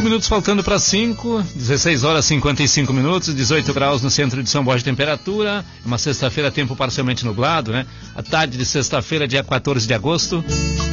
minutos faltando para 5, 16 horas e 55 minutos, 18 graus no centro de São Borja de temperatura. Uma sexta-feira, tempo parcialmente nublado, né? A tarde de sexta-feira, dia 14 de agosto.